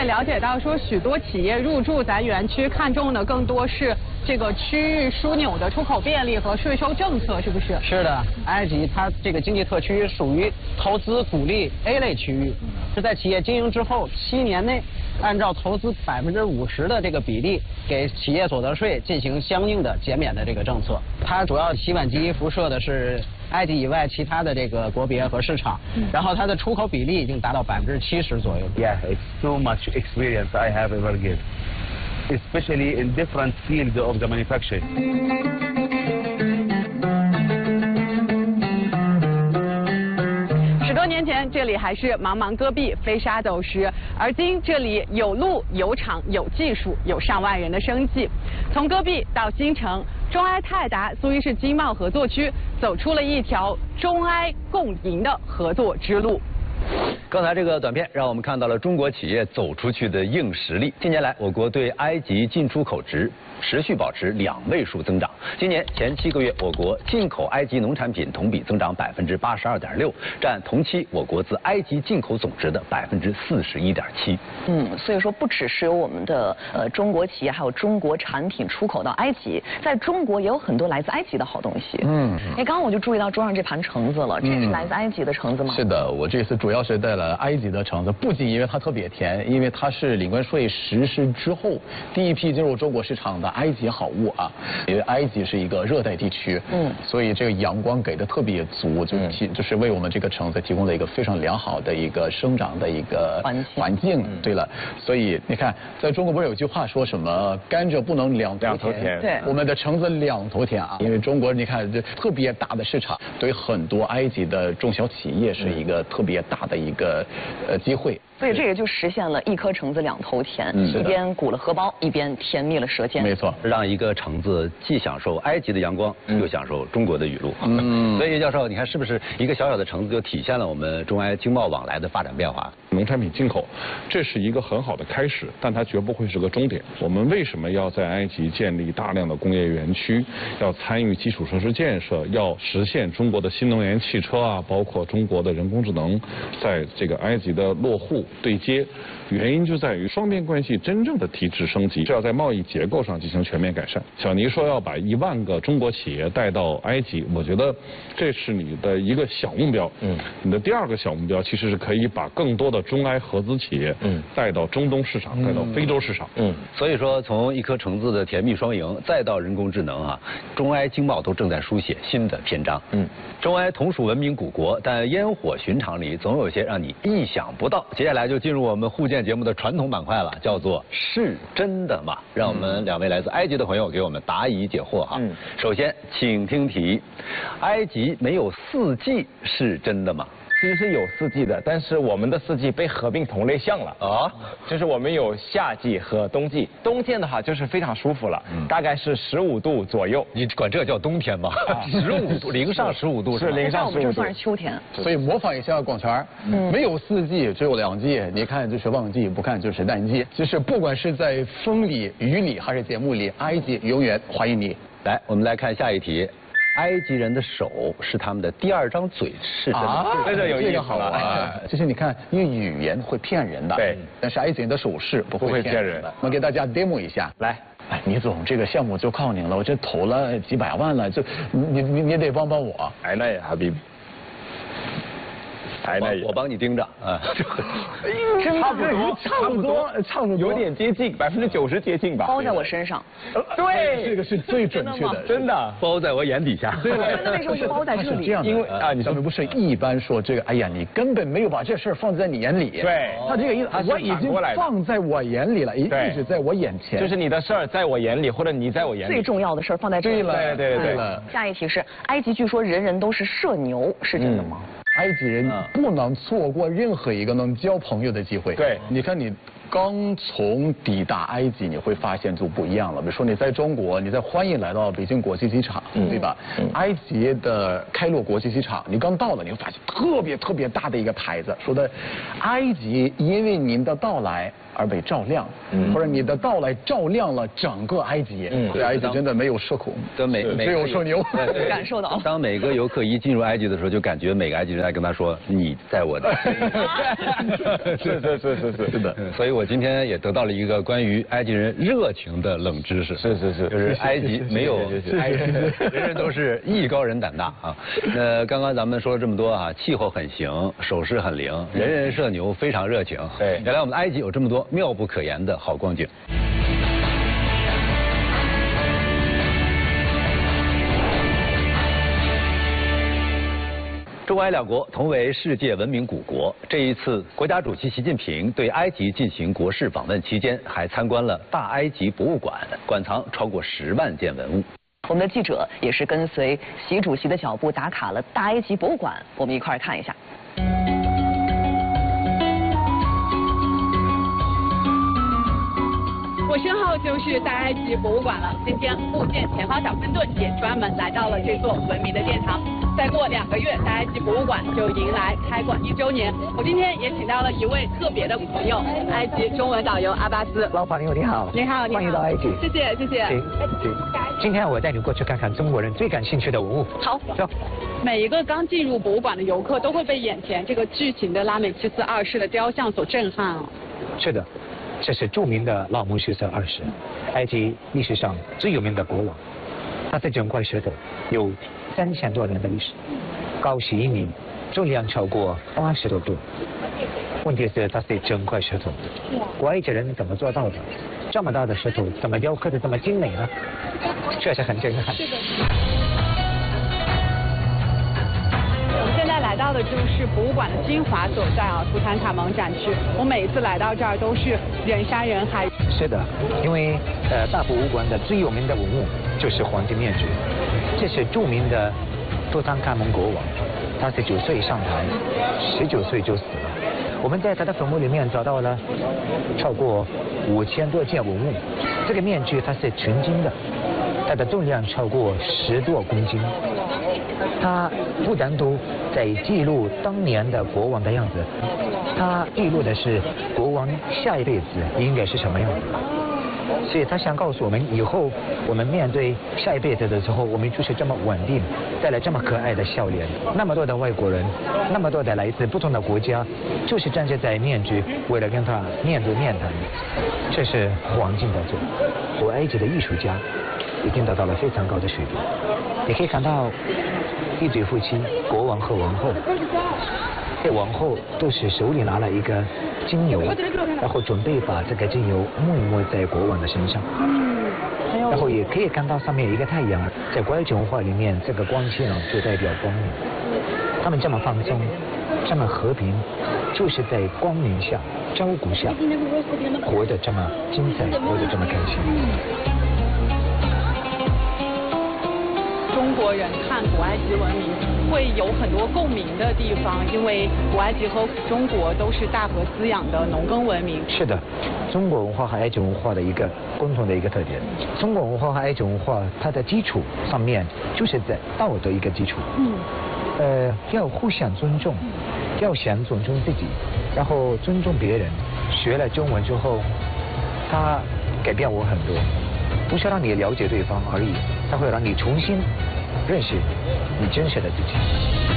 了解到说，许多企业入驻咱园区，看重的更多是这个区域枢纽的出口便利和税收政策，是不是？ 是的，埃及它这个经济特区属于投资鼓励 A 类区域，是在企业经营之后7年内，按照投资50%的这个比例，给企业所得税进行相应的减免的这个政策。它主要洗碗机辐射的是埃及以外其他的这个国别和市场，然后它的出口比例已经达到70%左右。 Yeah, it's so much experience I have ever given, especially in different fields of the manufacturing. 10多年前，这里还是茫茫戈壁，飞沙走石，而今这里有路、有厂、有技术，有上万人的生计。从戈壁到新城，中埃泰达苏伊士经贸合作区走出了一条中埃共赢的合作之路。 刚才这个短片让我们看到了中国企业走出去的硬实力。近年来，我国对埃及进出口值持续保持2位数增长。今年前7个月，我国进口埃及农产品同比增长82.6%，占同期我国自埃及进口总值的41.7%。 所以说不只是有我们的中国企业，还有中国产品出口到埃及，在中国也有很多来自埃及的好东西。刚刚我就注意到桌上这盘橙子了，这是来自埃及的橙子吗？ 是的，我这次主要是带了埃及的橙子，不仅因为它特别甜，因为它是领关税实施之后第一批进入中国市场的埃及好物啊。因为埃及是一个热带地区，所以这个阳光给的特别足，就是为我们这个橙子提供了一个非常良好的一个生长的一个环境。对了，所以你看，在中国不是有句话说什么甘蔗不能两头甜？ 对， 我们的橙子2头甜啊，因为中国你看这特别大的市场，对很多埃及的中小企业是一个特别大的一个机会。 所以这也就实现了1颗橙子2头甜，一边鼓了荷包，一边甜蜜了舌尖。 没错， 让一个橙子既享受埃及的阳光，又享受中国的雨露。所以叶教授，你看是不是一个小小的橙子就体现了我们中埃经贸往来的发展变化？ 农产品进口，这是一个很好的开始，但它绝不会是个终点。我们为什么要在埃及建立大量的工业园区，要参与基础设施建设，要实现中国的新能源汽车啊，包括中国的人工智能在这个埃及的落户对接？原因就在于双边关系真正的提质升级是要在贸易结构上进行全面改善。小尼说要把1万个中国企业带到埃及，我觉得这是你的一个小目标。你的第2个小目标其实是可以把更多的中埃合资企业带到中东市场，带到非洲市场。 所以说从1颗橙子的甜蜜双赢，再到人工智能啊，中埃经贸都正在书写新的篇章。中埃同属文明古国，但烟火寻常里总有些让你意想不到。接下来就进入我们互鉴节目的传统板块了，叫做是真的吗？让我们2位来自埃及的朋友给我们答疑解惑哈。首先，请听题：埃及没有4季是真的吗？ 其实是有4季的，但是我们的4季被合并同类项了啊，就是我们有夏季和冬季。冬天的话就是非常舒服了，大概是15度左右。 你管这叫冬天吗？15度，零上15度是零上15度。 我们这算是秋天。 所以模仿一下广泉，没有4季，只有2季。你看就是旺季，不看就是淡季。就是不管是在风里、雨里还是节目里，埃及永远欢迎你。 来，我们来看下一题。埃及人的手是他们的第2张嘴，是真的？ 这有意思好啊！就是你看，因为语言会骗人的， 对， 但是埃及人的手势不会骗人的。我们给大家 demo 一下，来。哎，倪总，这个项目就靠您了，我这投了几百万了，就你得帮帮我。 哎，那也哈比。 我帮你盯着啊， 差不多，有点接近，90%接近吧。 包在我身上。 对，这个是最准确的， 真的包在我眼底下。 对了， 那为什么是包在这里？ 因为啊，咱们不是一般说这个，哎呀，你根本没有把这事儿放在你眼里。 对， 他这个意思，我已经放在我眼里了，一直在我眼前。 就是你的事儿在我眼里，或者你在我眼里。 最重要的事儿放在这里。 对。 下一题是，埃及据说人人都是社牛，是真的吗？ 埃及人不能错过任何一个能交朋友的机会。 对， 你看你刚从抵达埃及，你会发现就不一样了。比如说你在中国，你在欢迎来到北京国际机场，对吧？埃及的开罗国际机场，你刚到了，你会发现特别大的一个牌子，说的埃及因为您的到来而被照亮，或者你的到来照亮了整个埃及。对，埃及真的没有社恐，只有社牛。 感受到。 当每个游客一进入埃及的时候，就感觉每个埃及人在跟他说：“你在我的。” 是的。 所以我今天也得到了一个关于埃及人热情的冷知识。 是， 就是埃及没有埃及人人都是艺高人胆大啊。那刚刚咱们说了这么多啊，气候很行，手势很灵，人人社牛，非常热情。 对， 原来我们埃及有这么多妙不可言的好光景。中埃两国同为世界文明古国，这一次国家主席习近平对埃及进行国事访问期间，还参观了大埃及博物馆，馆藏超过10万件文物。 我们的记者也是跟随习主席的脚步打卡了大埃及博物馆，我们一块儿看一下。 我身后就是大埃及博物馆了。今天护舰前方小分队也专门来到了这座文明的殿堂。再过2个月，大埃及博物馆就迎来开馆1周年。我今天也请到了一位特别的朋友，埃及中文导游阿巴斯。 老朋友你好， 你好， 欢迎到埃及。 谢谢。 行，今天我带你过去看看中国人最感兴趣的文物。 好， 走。 每一个刚进入博物馆的游客都会被眼前这个巨型的拉美西斯2世的雕像所震撼哦。 是的。这是著名的拉姆西斯2世，埃及历史上最有名的国王。他的整块石头有3000多年的历史，高11米，重量超过80多吨。问题是它是整块石头，埃及人怎么做到的？这么大的石头怎么雕刻的这么精美呢？确实很震撼。是的。 现在来到的就是博物馆的精华所在啊，图坦卡蒙展区。我每一次来到这儿都是人山人海。 是的，因为大博物馆的最有名的文物就是黄金面具，这是著名的图坦卡蒙国王，他是9岁上台，19岁就死了。我们在他的坟墓里面找到了超过5000多件文物，这个面具它是纯金的，它的重量超过10多公斤。它不单独在记录当年的国王的样子，它记录的是国王下一辈子应该是什么样子。所以他想告诉我们，以后我们面对下一辈子的时候，我们就是这么稳定，带来这么可爱的笑脸。那么多的外国人，那么多的来自不同的国家，就是站在面具，为了跟他面对面谈。这是黄金宝座，古埃及的艺术家已经达到了非常高的水平。你可以看到一对夫妻，国王和王后。这王后都是手里拿了一个精油，然后准备把这个精油抹一抹在国王的身上。然后也可以看到上面有一个太阳，在古埃及文化里面，这个光线就代表光明。他们这么放松，这么和平，就是在光明下、照顾下，活得这么精彩，活得这么开心。 中国人看古埃及文明会有很多共鸣的地方，因为古埃及和中国都是大河滋养的农耕文明。 是的，中国文化和埃及文化的一个共同的一个特点。中国文化和埃及文化它的基础上面就是在道德一个基础。要互相尊重，要先尊重自己，然后尊重别人。学了中文之后，它改变我很多。不是让你了解对方而已，它会让你重新认识你真实的自己。